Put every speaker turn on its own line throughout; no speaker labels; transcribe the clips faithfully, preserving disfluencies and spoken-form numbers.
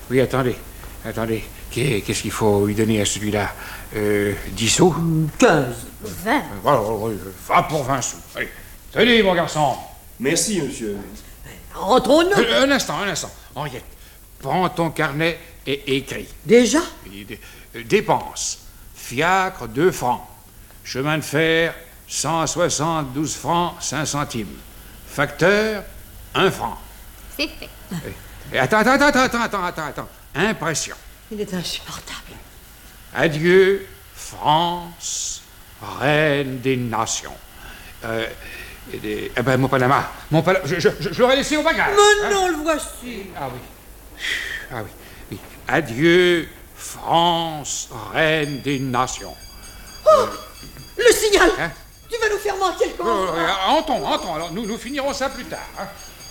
Oui, attendez. Attendez. Qu'est-ce qu'il faut lui donner à celui-là euh, dix sous?
quinze. vingt.
Voilà, vingt pour vingt sous. Allez. Tenez, mon garçon.
Merci, monsieur.
Entrons-nous.
Euh, un instant, un instant. Henriette, prends ton carnet et écris.
Déjà?
Dépenses. Fiacre, deux francs. Chemin de fer, cent soixante-douze francs, cinq centimes. Facteur, un franc.
C'est fait.
Et attends, attends, attends, attends, attends, attends, attends. Impression.
Il est insupportable.
Adieu, France, reine des nations. Euh, et des, eh ben, mon Panama, mon Panama, je, je, je, je l'aurais laissé au bagage.
Mais
hein?
non, le voici.
Ah oui. Ah oui. oui. Adieu, France, reine des nations.
Oh, euh, le signal.
Hein?
Tu vas nous faire mentir le camp.
Oh, euh, Entends, entends, alors nous, nous finirons ça plus tard. Hein?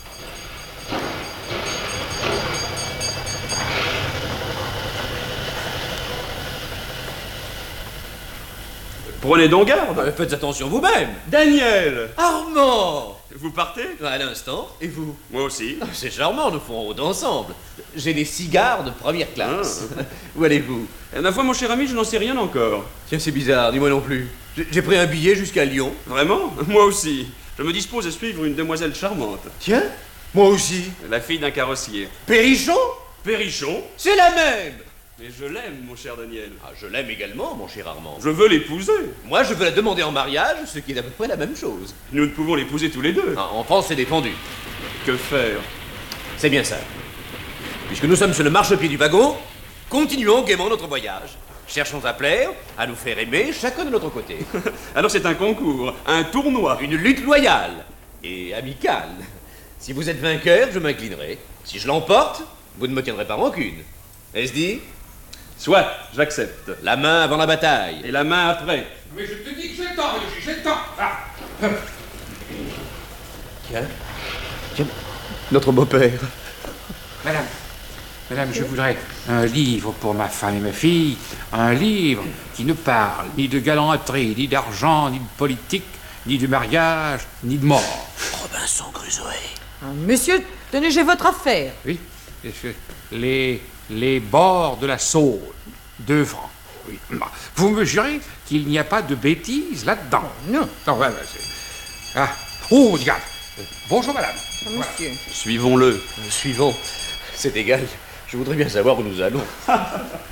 Prenez donc garde.
Euh, faites attention vous-même.
Daniel,
Armand.
vous partez?
À l'instant. Et vous?
Moi aussi.
Ah, c'est charmant, nous ferons route ensemble. J'ai des cigares de première classe.
Ah.
Où allez-vous?
Ma foi, mon cher ami, je n'en sais rien encore.
Tiens, c'est bizarre, dis-moi non plus. J'ai j'ai pris un billet jusqu'à Lyon.
Vraiment? Moi aussi. Je me dispose à suivre une demoiselle charmante.
Tiens, moi aussi.
La fille d'un carrossier.
Perrichon?
Perrichon?
C'est la même.
Mais je l'aime, mon cher Daniel.
Ah, je l'aime également, mon cher Armand.
Je veux l'épouser.
Moi, je veux la demander en mariage, ce qui est à peu près la même chose.
Nous ne pouvons l'épouser tous les deux.
Ah, en France, c'est défendu.
Que faire?
C'est bien ça. Puisque nous sommes sur le marchepied du wagon, continuons gaiement notre voyage. Cherchons à plaire, à nous faire aimer, chacun de notre côté.
Alors c'est un concours, un tournoi.
Une lutte loyale et amicale. Si vous êtes vainqueur, je m'inclinerai. Si je l'emporte, vous ne me tiendrez pas rancune. Est-ce dit?
Soit, j'accepte.
La main avant la bataille.
Et la main après.
Mais je te dis que j'ai le temps, j'ai le temps. Ah.
Tiens, tiens, notre beau-père.
Madame, madame, je voudrais un livre pour ma femme et ma fille, un livre qui ne parle ni de galanterie, ni d'argent, ni de politique, ni de mariage, ni de mort.
Robinson Crusoe.
Ah, monsieur, tenez, j'ai votre affaire.
Oui, les, les bords de la Saône, deux francs. Oui. Vous me jurez qu'il n'y a pas de bêtises là-dedans?
Non.
Non, ouais, ouais, c'est... Ah. Oh, regarde. Bonjour, madame.
Ah, monsieur.
Suivons-le.
Suivons. C'est égal. Je voudrais bien savoir où nous allons.